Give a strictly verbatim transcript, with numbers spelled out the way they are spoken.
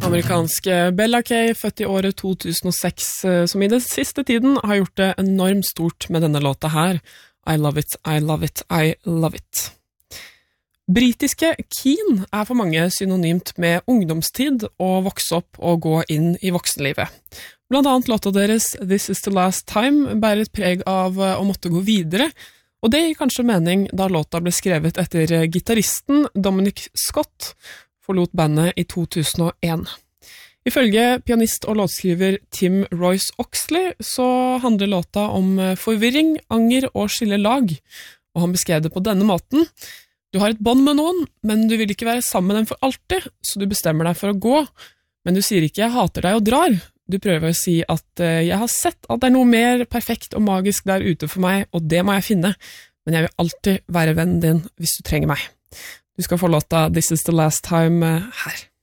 Amerikanske Bella Kay, født i året to tusen og seks, som i den siste tiden har gjort det enormt stort med denne låta her. I love it, I love it, I love it. Britiske Keen er for mange synonymt med ungdomstid og vokse opp og gå inn i voksenlivet. Blant annet låta deres This is the last time bærer et preg av å måtte gå videre, og det gir kanskje mening da låta ble skrevet etter gitaristen Dominic Scott forlot bandet i to tusen og en. Ifølge pianist og låtskriver Tim Royce Oxley så handler låta om forvirring, anger og skille lag, og han beskrev det på denne måten. Du har et bånd med noen, men du vil ikke være sammen med dem for alltid, så du bestemmer deg for å gå, men du sier ikke «jeg hater deg» og drar. Du prøver å si at «jeg har sett at det er noe mer perfekt og magisk der ute for meg, og det må jeg finne, men jeg vil alltid være vennen din hvis du trenger meg». Du skal få låta This is the last time her.